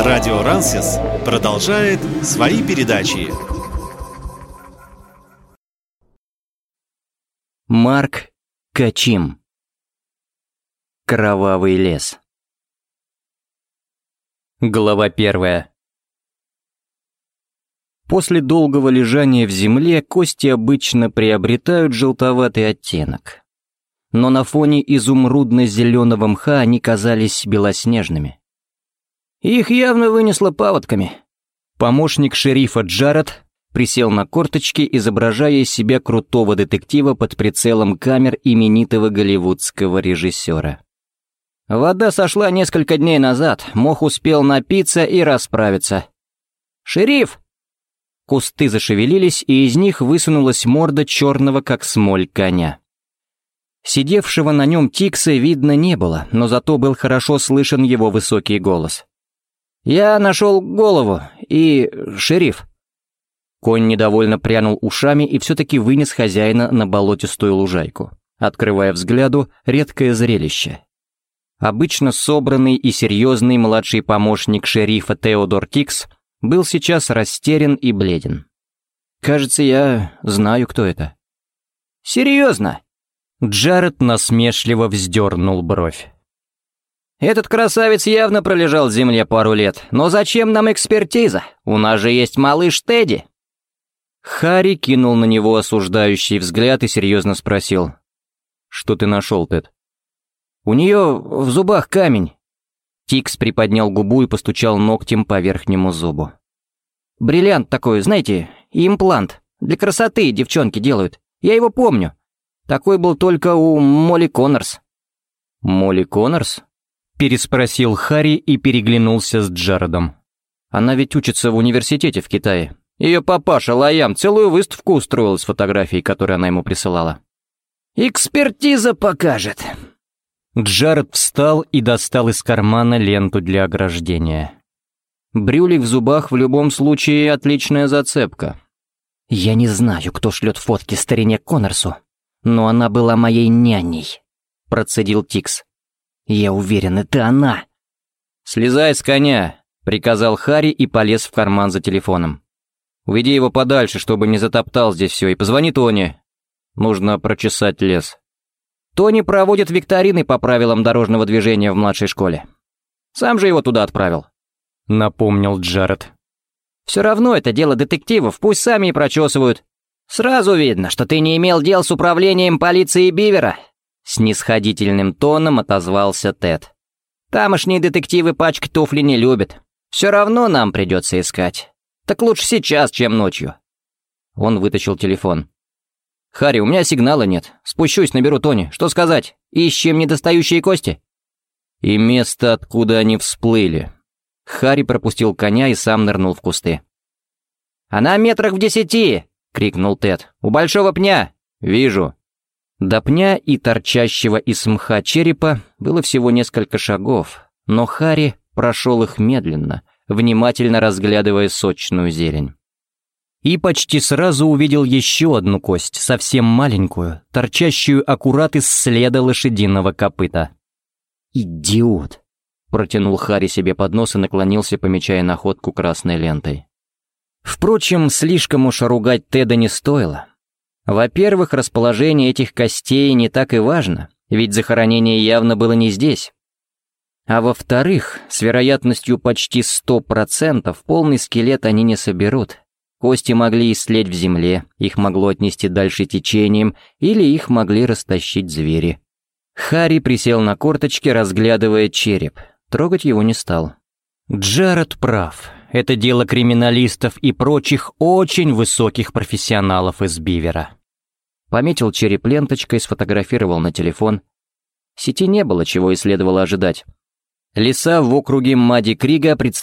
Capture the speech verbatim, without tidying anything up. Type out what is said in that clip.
Радио Рансис продолжает свои передачи. Марк Качим. Кровавый лес. Глава первая. После долгого лежания в земле кости обычно приобретают желтоватый оттенок. Но на фоне изумрудно-зеленого мха они казались белоснежными. Их явно вынесло паводками. Помощник шерифа Джаред присел на корточки, изображая из себя крутого детектива под прицелом камер именитого голливудского режиссера. Вода сошла несколько дней назад, мох успел напиться и расправиться. «Шериф!» Кусты зашевелились, и из них высунулась морда черного, как смоль, коня. Сидевшего на нем Тикса видно не было, но зато был хорошо слышен его высокий голос. «Я нашел голову, и... шериф!» Конь недовольно прянул ушами и все-таки вынес хозяина на болотистую лужайку, открывая взгляду редкое зрелище. Обычно собранный и серьезный младший помощник шерифа Теодор Тикс был сейчас растерян и бледен. «Кажется, я знаю, кто это». «Серьезно?» Джаред насмешливо вздернул бровь. «Этот красавец явно пролежал в земле пару лет, но зачем нам экспертиза? У нас же есть малыш Тедди». Харри кинул на него осуждающий взгляд и серьезно спросил. «Что ты нашел, Тед?» «У нее в зубах камень». Тикс приподнял губу и постучал ногтем по верхнему зубу. «Бриллиант такой, знаете, имплант. Для красоты девчонки делают. Я его помню. Такой был только у Молли Коннорс». «Молли Коннорс?» — переспросил Харри и переглянулся с Джаредом. «Она ведь учится в университете в Китае. Ее папаша Лаям целую выставку устроил с фотографией, которую она ему присылала». «Экспертиза покажет». Джаред встал и достал из кармана ленту для ограждения. Брюлик в зубах в любом случае отличная зацепка. «Я не знаю, кто шлет фотки старине Коннорсу, но она была моей няней», — процедил Тикс. «Я уверен, это она». «Слезай с коня», — приказал Харри и полез в карман за телефоном. «Уведи его подальше, чтобы не затоптал здесь все, и позвони Тони. Нужно прочесать лес». Тони проводит викторины по правилам дорожного движения в младшей школе. Сам же его туда отправил», — напомнил Джаред. «Все равно это дело детективов, пусть сами и прочесывают. Сразу видно, что ты не имел дел с управлением полиции Бивера», — снисходительным тоном отозвался Тед. «Тамошние детективы пачкать туфли не любят. Все равно нам придется искать. Так лучше сейчас, чем ночью». Он вытащил телефон. «Харри, у меня сигнала нет. Спущусь, наберу Тони. Что сказать? Ищем недостающие кости?» «И место, откуда они всплыли». Харри пропустил коня и сам нырнул в кусты. «Она метрах в десяти!» — крикнул Тед. «У большого пня!» «Вижу». До пня и торчащего из мха черепа было всего несколько шагов, но Харри прошел их медленно, внимательно разглядывая сочную зелень. И почти сразу увидел еще одну кость, совсем маленькую, торчащую аккурат из следа лошадиного копыта. «Идиот!» — протянул Харри себе под нос и наклонился, помечая находку красной лентой. Впрочем, слишком уж ругать Теда не стоило. Во-первых, расположение этих костей не так и важно, ведь захоронение явно было не здесь. А во-вторых, с вероятностью почти сто процентов полный скелет они не соберут. Кости могли истлеть в земле, их могло отнести дальше течением, или их могли растащить звери. Харри присел на корточки, разглядывая череп. Трогать его не стал. Джаред прав. Это дело криминалистов и прочих очень высоких профессионалов из Бивера. Пометил череп ленточкой, сфотографировал на телефон. Сети не было, чего и следовало ожидать. Леса в округе Мадди Крига представляли